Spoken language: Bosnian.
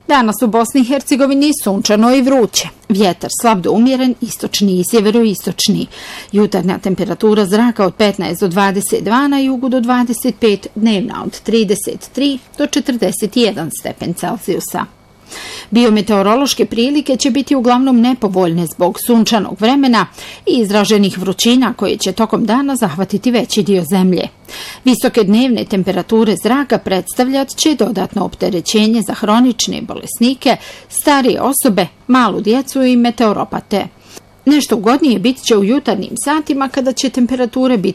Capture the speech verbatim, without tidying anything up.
Danas u Bosni i Hercegovini sunčano i vruće. Vjetar slab do umjeren, istočni i sjeveroistočni. Jutarnja temperatura zraka od petnaest do dvadeset dva, na jugu do dvadeset pet, dnevna od trideset tri do četrdeset jedan stepen Celzijusa. Biometeorološke prilike će biti uglavnom nepovoljne zbog sunčanog vremena i izraženih vrućina koje će tokom dana zahvatiti veći dio zemlje. Visoke dnevne temperature zraka predstavljat će dodatno opterećenje za hronične bolesnike, starije osobe, malu djecu i meteoropate. Nešto ugodnije bit će u jutarnjim satima kada će temperature biti